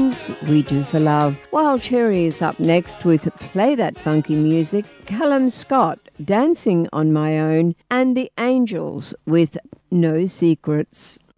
Friends, We Do For Love. Wild Cherry is up next with Play That Funky Music, Callum Scott, Dancing on My Own, and The Angels with No Secrets.